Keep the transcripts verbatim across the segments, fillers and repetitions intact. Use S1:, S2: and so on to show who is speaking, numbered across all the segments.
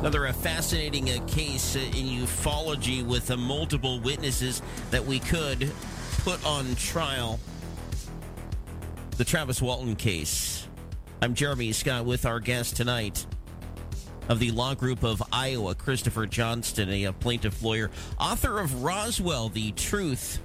S1: Another uh, fascinating uh, case uh, in ufology with uh, multiple witnesses that we could put on trial. The Travis Walton case. I'm Jeremy Scott with our guest tonight of the Law Group of Iowa, Christopher Johnston, a, a plaintiff lawyer, author of Roswell, The Truth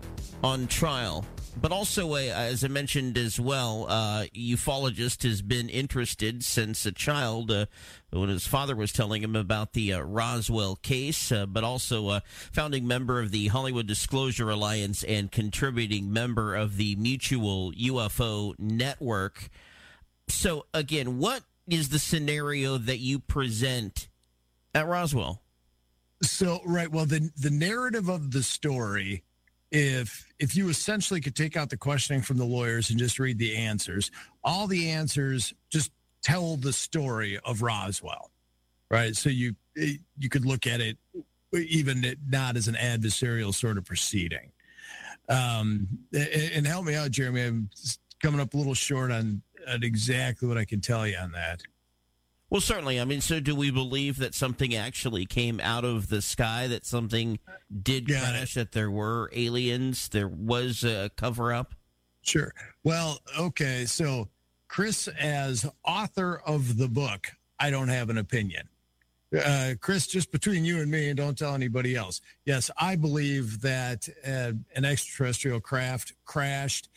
S1: on Trial. But also, a, as I mentioned as well, uh, ufologist has been interested since a child uh, when his father was telling him about the uh, Roswell case, uh, but also a founding member of the Hollywood Disclosure Alliance and contributing member of the Mutual U F O Network. So, again, what is the scenario that you present at Roswell?
S2: So, right, well, the the narrative of the story, if if you essentially could take out the questioning from the lawyers and just read the answers, all the answers just tell the story of Roswell, right? So you you could look at it even not as an adversarial sort of proceeding. Um, and, and help me out, Jeremy. I'm coming up a little short on, on exactly what I can tell you on that.
S1: Well, certainly. I mean, so do we believe that something actually came out of the sky, that something did
S2: Got
S1: crash,
S2: it.
S1: that there were aliens, there was a cover-up?
S2: Sure. Well, okay. So, Chris, as author of the book, I don't have an opinion. Uh, Chris, just between you and me, and don't tell anybody else. Yes, I believe that uh, an extraterrestrial craft crashed.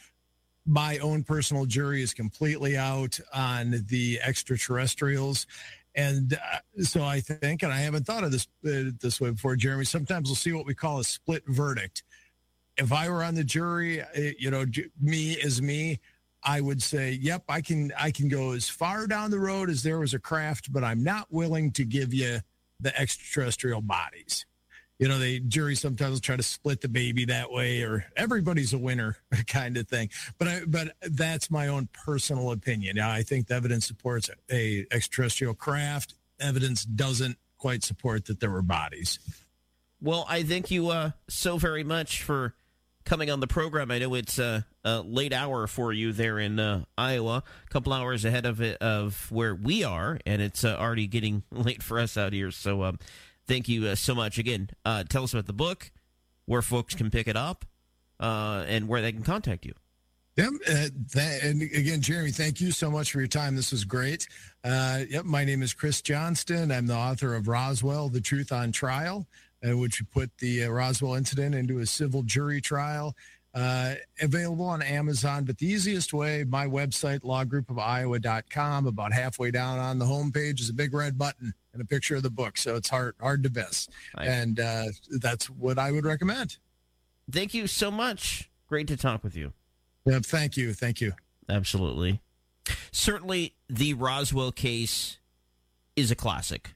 S2: My own personal jury is completely out on the extraterrestrials. And uh, so I think, and I haven't thought of this uh, this way before, Jeremy, sometimes we'll see what we call a split verdict. If I were on the jury, uh, you know, j- me as me, I would say, yep, I can I can go as far down the road as there was a craft, but I'm not willing to give you the extraterrestrial bodies. You know, the jury sometimes will try to split the baby that way, or everybody's a winner kind of thing. But I, but that's my own personal opinion. Now, I think the evidence supports a extraterrestrial craft. Evidence doesn't quite support that there were bodies.
S1: Well, I thank you uh, so very much for coming on the program. I know it's a, a late hour for you there in uh, Iowa, a couple hours ahead of it, of where we are, and it's uh, already getting late for us out here. So um, thank you uh, so much. Again, uh, tell us about the book, where folks can pick it up, uh, and where they can contact you.
S2: Yep. Uh, that, and again, Jeremy, thank you so much for your time. This was great. Uh, yep. My name is Chris Johnston. I'm the author of Roswell, The Truth on Trial, uh, which put the uh, Roswell incident into a civil jury trial. Uh, available on Amazon, but the easiest way, my website, law group of iowa dot com, about halfway down on the homepage is a big red button and a picture of the book. So it's hard, hard to miss.
S1: Nice.
S2: And uh, that's what I would recommend.
S1: Thank you so much. Great to talk with you.
S2: Yep. Thank you. Thank you.
S1: Absolutely. Certainly, the Roswell case is a classic.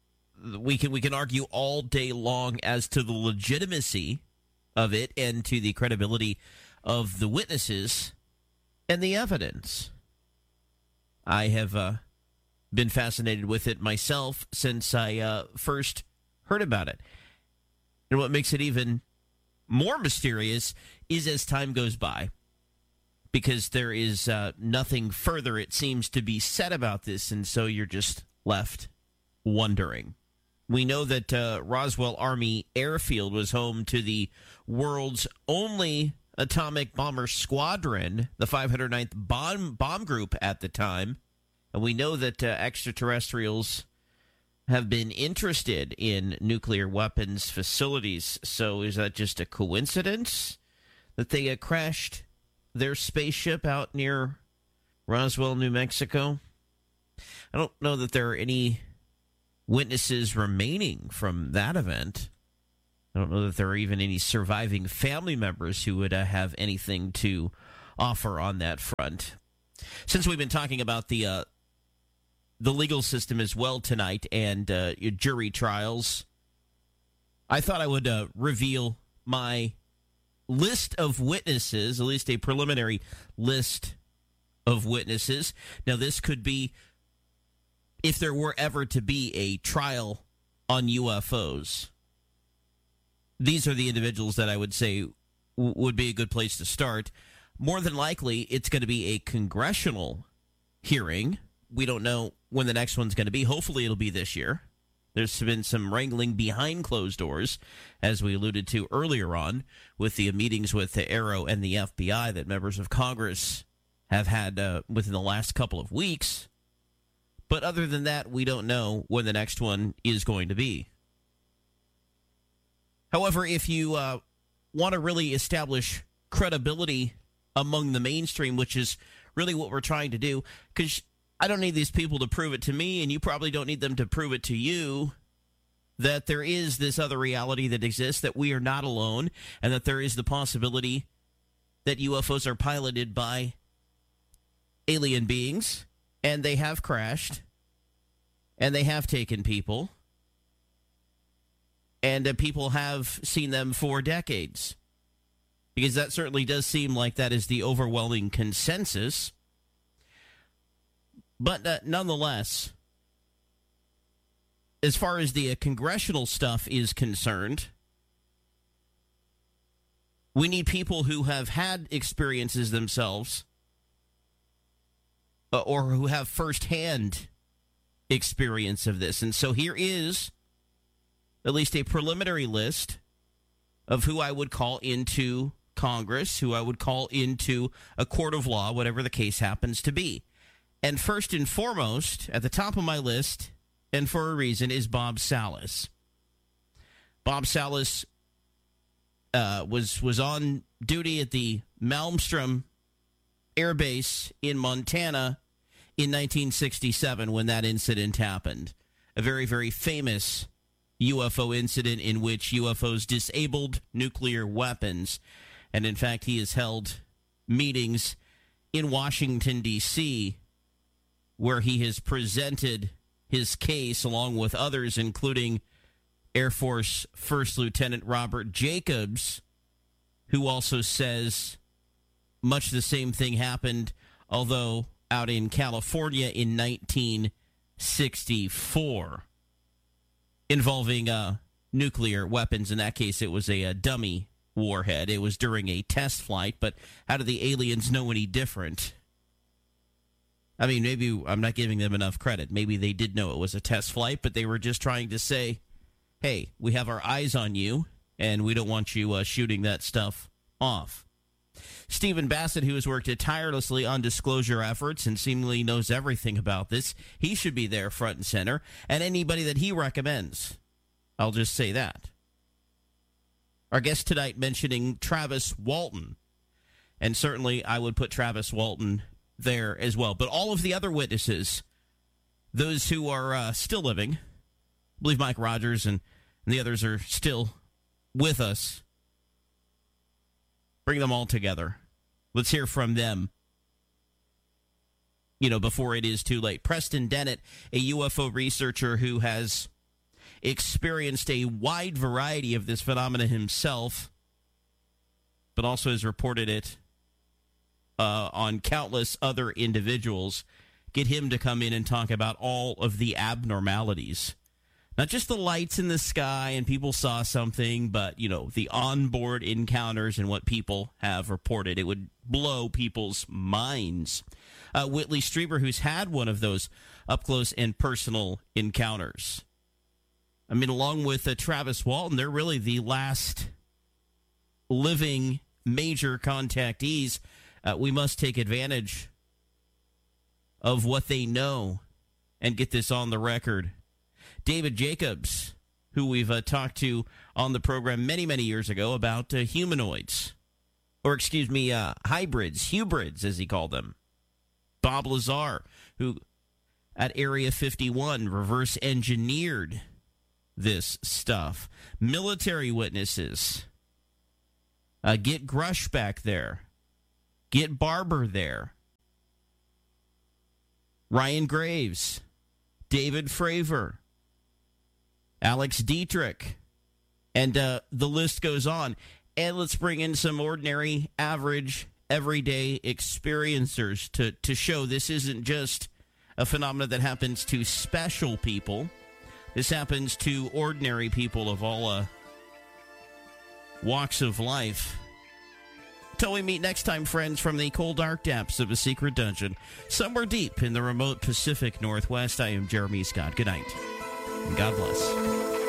S1: We can we can argue all day long as to the legitimacy of it and to the credibility of the witnesses and the evidence. I have uh, been fascinated with it myself since I uh, first heard about it. And what makes it even more mysterious is as time goes by, because there is uh, nothing further, it seems, to be said about this, and so you're just left wondering. We know that uh, Roswell Army Airfield was home to the world's only atomic bomber squadron, the five hundred ninth Bomb, bomb Group at the time. And we know that uh, extraterrestrials have been interested in nuclear weapons facilities. So is that just a coincidence that they uh, crashed their spaceship out near Roswell, New Mexico? I don't know that there are any witnesses remaining from that event. I don't know that there are even any surviving family members who would uh, have anything to offer on that front. Since we've been talking about the uh, the legal system as well tonight and uh, your jury trials, I thought I would uh, reveal my list of witnesses, at least a preliminary list of witnesses. Now, this could be if there were ever to be a trial on U F Os. These are the individuals that I would say w- would be a good place to start. More than likely, it's going to be a congressional hearing. We don't know when the next one's going to be. Hopefully, it'll be this year. There's been some wrangling behind closed doors, as we alluded to earlier on, with the meetings with the Arrow and the F B I that members of Congress have had uh, within the last couple of weeks. But other than that, we don't know when the next one is going to be. However, if you uh, want to really establish credibility among the mainstream, which is really what we're trying to do, because I don't need these people to prove it to me, and you probably don't need them to prove it to you, that there is this other reality that exists, that we are not alone, and that there is the possibility that U F Os are piloted by alien beings, and they have crashed, and they have taken people, and uh, people have seen them for decades. Because that certainly does seem like that is the overwhelming consensus. But uh, nonetheless, as far as the uh, congressional stuff is concerned, we need people who have had experiences themselves uh, or who have firsthand experience of this. And so here is at least a preliminary list of who I would call into Congress, who I would call into a court of law, whatever the case happens to be. And first and foremost, at the top of my list, and for a reason, is Bob Salas. Bob Salas uh, was was on duty at the Malmstrom Air Base in Montana in nineteen sixty-seven when that incident happened. A very, very famous U F O incident in which U F Os disabled nuclear weapons. And in fact, he has held meetings in Washington, D C, where he has presented his case along with others, including Air Force First Lieutenant Robert Jacobs, who also says much the same thing happened, although out in California in nineteen sixty-four, involving uh, nuclear weapons. In that case, it was a, a dummy warhead. It was during a test flight, but how do the aliens know any different? I mean, maybe I'm not giving them enough credit. Maybe they did know it was a test flight, but they were just trying to say, hey, we have our eyes on you, and we don't want you uh, shooting that stuff off. Stephen Bassett, who has worked tirelessly on disclosure efforts and seemingly knows everything about this, he should be there front and center, and anybody that he recommends. I'll just say that. Our guest tonight mentioning Travis Walton, and certainly I would put Travis Walton there as well. But all of the other witnesses, those who are uh, still living, I believe Mike Rogers and, and the others are still with us. Bring them all together. Let's hear from them, you know, before it is too late. Preston Dennett, a U F O researcher who has experienced a wide variety of this phenomena himself, but also has reported it uh, on countless other individuals. Get him to come in and talk about all of the abnormalities. Not just the lights in the sky and people saw something, but, you know, the onboard encounters and what people have reported. It would blow people's minds. Uh, Whitley Strieber, who's had one of those up-close and personal encounters. I mean, along with uh, Travis Walton, they're really the last living major contactees. Uh, we must take advantage of what they know and get this on the record. David Jacobs, who we've uh, talked to on the program many, many years ago about uh, humanoids, or excuse me, uh, hybrids, hybrids, as he called them. Bob Lazar, who at Area fifty-one reverse engineered this stuff. Military witnesses. Uh, get Grush back there. Get Barber there. Ryan Graves. David Fravor. Alex Dietrich. And uh, the list goes on. And let's bring in some ordinary, average, everyday experiencers to, to show this isn't just a phenomenon that happens to special people. This happens to ordinary people of all uh, walks of life. Till we meet next time, friends, from the cold, dark depths of a secret dungeon, somewhere deep in the remote Pacific Northwest, I am Jeremy Scott. Good night. God bless.